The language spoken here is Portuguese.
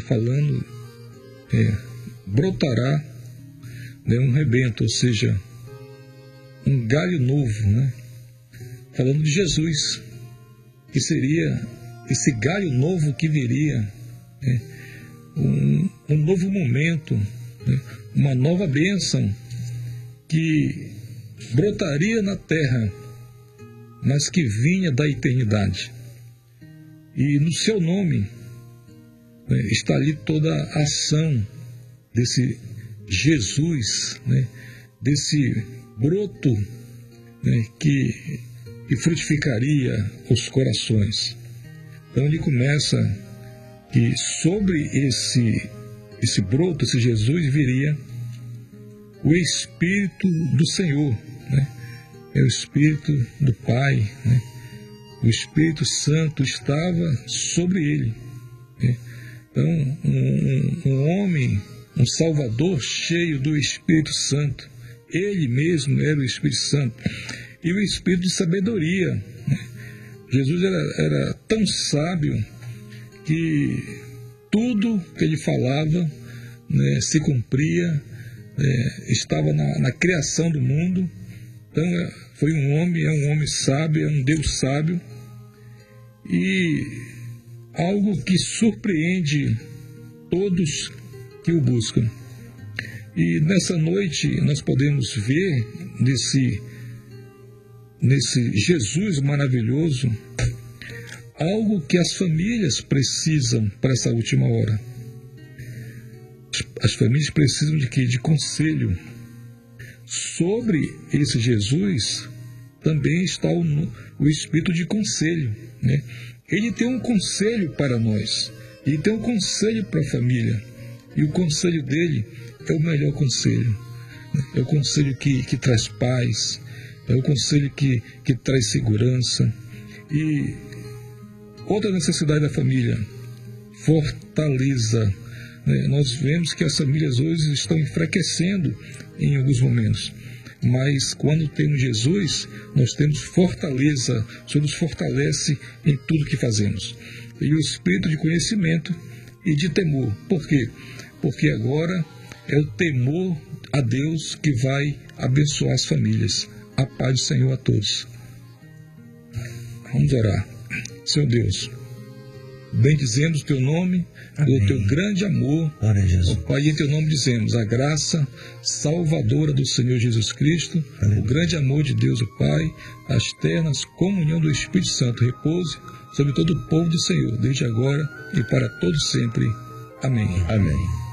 falando, brotará, né, um rebento, ou seja, um galho novo, né? Falando de Jesus, que seria esse galho novo que viria, né? Um novo momento, né? Uma nova bênção que brotaria na terra, mas que vinha da eternidade. E no seu nome, né, está ali toda a ação desse Jesus, né, desse broto, né, que frutificaria os corações. Então ele começa que sobre esse broto, esse Jesus, viria o Espírito do Senhor, né? É o Espírito do Pai, né? O Espírito Santo estava sobre ele, né? Então, um homem, um Salvador cheio do Espírito Santo, ele mesmo era o Espírito Santo, e o Espírito de sabedoria, né? Jesus era tão sábio que tudo que ele falava, né, se cumpria, estava na criação do mundo. Então foi um homem, é um homem sábio, é um Deus sábio, e algo que surpreende todos que o buscam. E nessa noite nós podemos ver nesse Jesus maravilhoso algo que as famílias precisam para essa última hora. As famílias precisam de quê? De conselho. Sobre esse Jesus também está o Espírito de conselho, né? Ele tem um conselho para nós, ele tem um conselho para a família, e o conselho dele é o melhor conselho. É o conselho que traz paz, é o conselho que traz segurança. E outra necessidade da família, fortaleza. Nós vemos que as famílias hoje estão enfraquecendo em alguns momentos, mas quando temos Jesus, nós temos fortaleza. O Senhor nos fortalece em tudo que fazemos. E o espírito de conhecimento e de temor. Por quê? Porque agora é o temor a Deus que vai abençoar as famílias. A paz do Senhor a todos. Vamos orar. Senhor Deus, bendizemos o teu nome, pelo teu grande amor. Ó Pai, em teu nome dizemos a graça salvadora do Senhor Jesus Cristo, o grande amor de Deus o Pai, as ternas comunhão do Espírito Santo repouse sobre todo o povo do Senhor, desde agora e para todo sempre. Amém. Amém.